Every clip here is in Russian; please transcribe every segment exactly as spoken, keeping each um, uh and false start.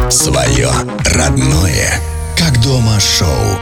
Свое родное, как дома шоу.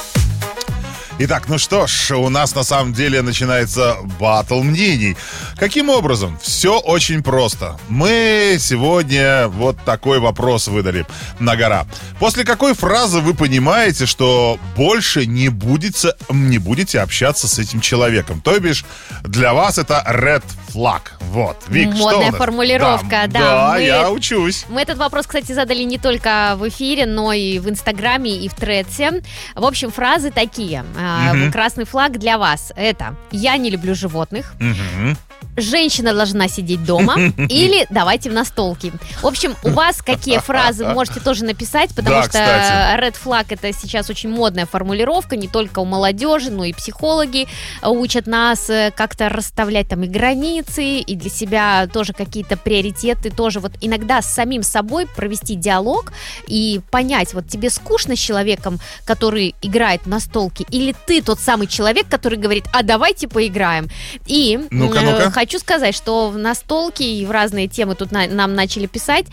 Итак, ну что ж, у нас на самом деле начинается баттл мнений. Каким образом? Все очень просто. Мы сегодня вот такой вопрос выдали на гора. После какой фразы вы понимаете, что больше не будете, не будете общаться с этим человеком? То бишь, для вас это red flag. Вот. Вик, Модная что у нас? формулировка, да. Да, мы, я учусь. Мы этот вопрос, кстати, задали не только в эфире, но и в Инстаграме, и в Тредсе. В общем, фразы такие. Мгм. Красный флаг для вас. Это «Я не люблю животных», Мгм. «Женщина должна сидеть дома» или «Давайте в настолки». В общем, у вас какие фразы можете тоже написать, потому Да, что кстати. red flag — это сейчас очень модная формулировка, не только у молодежи, но и психологи учат нас э, как-то расставлять там и границы, и для себя тоже какие-то приоритеты, тоже вот иногда с самим собой провести диалог и понять, вот тебе скучно с человеком, который играет в настолки, или ты тот самый человек, который говорит: а давайте поиграем. И Ну-ка, э, ну-ка. хочу сказать, что в настолки и в разные темы тут на- нам начали писать.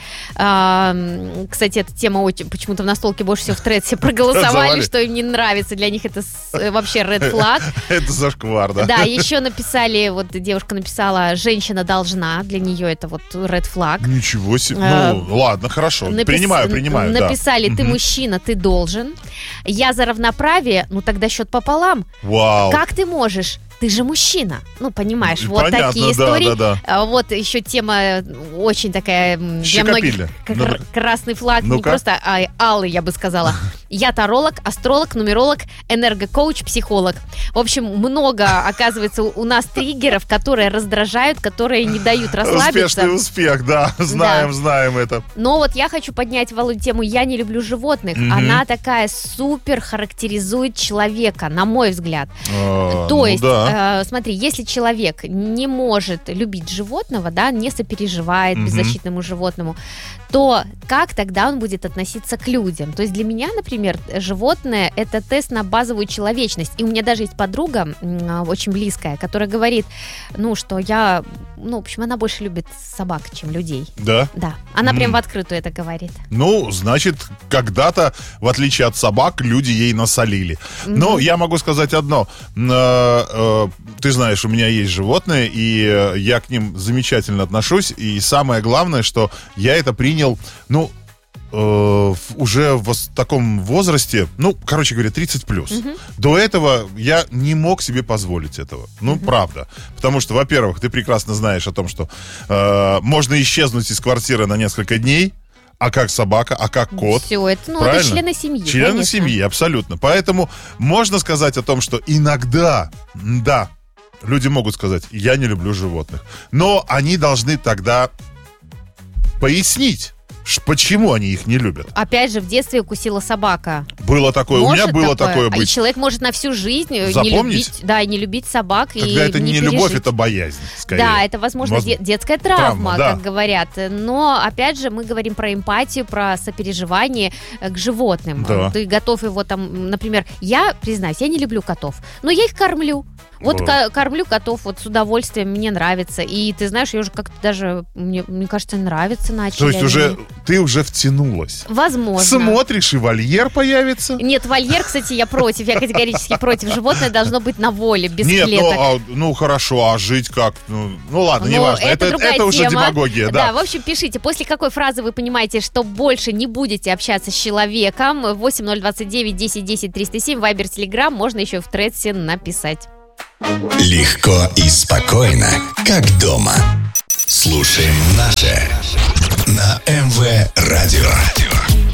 А, м, кстати, эта тема очень, почему-то в настолке больше всего в Тредсе проголосовали, Проголосовали. что им не нравится. Для них это с- э, вообще red flag. Это зашквар, да? Да, еще написали, вот девушка написала: женщина должна, для нее это вот red flag. Ничего себе. А, Ну, ладно, хорошо. Напис- Принимаю, принимаю, да. Написали: ты Мгм. мужчина, ты должен. Я за равноправие, ну тогда счет пополам. Вау. Как ты можешь? Ты же мужчина. Ну, понимаешь, вот Понятно, такие да, истории. да, да. А Вот еще тема очень такая м, для многих Щекопильная. кр- Ну-ка. красный флаг, не Ну-ка. просто а, алый, я бы сказала. Я таролог, астролог, нумеролог, энергокоуч, психолог. В общем, много, оказывается, у у нас триггеров, которые раздражают, которые не дают расслабиться. Успешный успех, да. Знаем, знаем это. Но вот я хочу поднять, Володь, тему «Я не люблю животных». Мгм. Она такая супер характеризует человека, на мой взгляд. А, То ну есть, да. э, смотри, если человек не может любить животного, да, не сопереживает Мгм. беззащитному животному, то как тогда он будет относиться к людям? То есть для меня, например, животное — это тест на базовую человечность. И у меня даже есть подруга, м, очень близкая, которая говорит, ну, что я, ну, в общем, она больше любит собак, чем людей. Да. Да, она прям М. в открытую это говорит. Ну, значит, когда-то, в отличие от собак, люди ей насолили. Но я могу сказать одно. М, э, э, Ты знаешь, у меня есть животные, и э, я к ним замечательно отношусь. И самое главное, что я это принял, ну, э, в- уже в вос- таком возрасте, ну, короче говоря, тридцать плюс. До этого я не мог себе позволить этого. Ну, правда. Потому что, во-первых, ты прекрасно знаешь о том, что э, можно исчезнуть из квартиры на несколько дней, а как собака, а как кот. Все это, ну, Правильно? это члены семьи. Члены конечно. семьи, абсолютно. Поэтому можно сказать о том, что иногда, да, люди могут сказать: я не люблю животных. Но они должны тогда пояснить, ш- почему они их не любят. Опять же, в детстве укусила собака. Было такое, у меня Может было такое А и быть. человек может на всю жизнь э, не Запомнить? любить, да, и не любить собак. Когда и это не, не любовь, пережить. это боязнь, скорее. Да, это, возможно, Возможно. де- детская травма, Травма, да. как говорят. Но, опять же, мы говорим про эмпатию, про сопереживание э, к животным. Да. Ты готов его там, например, я, признаюсь, я не люблю котов, но я их кормлю. Вот Вот. ко- кормлю котов вот с удовольствием, мне нравится. И ты знаешь, я уже как-то даже, мне, мне кажется, нравится начали. То есть они уже мне. ты уже втянулась. Возможно. Смотришь, и вольер появится. Нет, вольер, кстати, я против, я категорически против. Животное должно быть на воле, без Нет, клеток. ну, а, ну хорошо, а жить как? Ну, ну ладно, Ну, неважно. это Это, другая это уже тема. демагогия, да. в общем, пишите, после какой фразы вы понимаете, что больше не будете общаться с человеком. восемь ноль двадцать девять десять десять триста семь, Вайбер, Телеграм, можно еще в Тредсе написать. Легко и спокойно, как дома. Слушаем наше на эм вэ Радио.